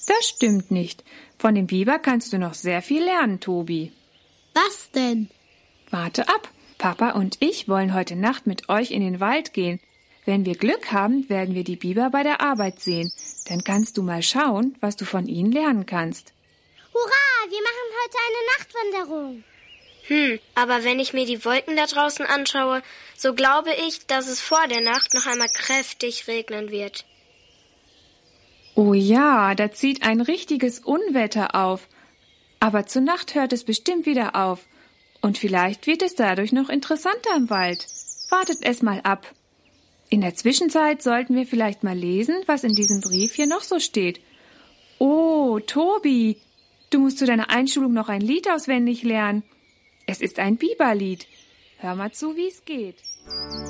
Das stimmt nicht. Von dem Biber kannst du noch sehr viel lernen, Tobi. Was denn? Warte ab. Papa und ich wollen heute Nacht mit euch in den Wald gehen. Wenn wir Glück haben, werden wir die Biber bei der Arbeit sehen. Dann kannst du mal schauen, was du von ihnen lernen kannst. Hurra, wir machen heute eine Nachtwanderung. Aber wenn ich mir die Wolken da draußen anschaue, so glaube ich, dass es vor der Nacht noch einmal kräftig regnen wird. Oh ja, da zieht ein richtiges Unwetter auf. Aber zur Nacht hört es bestimmt wieder auf. Und vielleicht wird es dadurch noch interessanter im Wald. Wartet es mal ab. In der Zwischenzeit sollten wir vielleicht mal lesen, was in diesem Brief hier noch so steht. Oh, Tobi, du musst zu deiner Einschulung noch ein Lied auswendig lernen. Es ist ein Biberlied. Hör mal zu, wie es geht.